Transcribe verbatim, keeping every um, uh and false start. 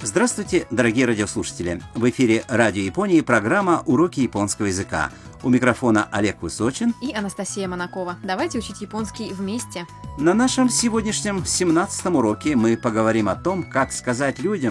Здравствуйте, дорогие радиослушатели! В эфире Радио Японии программа «Уроки японского языка». У микрофона Олег Высочин и Анастасия Монакова. Давайте учить японский вместе. На нашем сегодняшнем семнадцатом уроке мы поговорим о том, как сказать людям,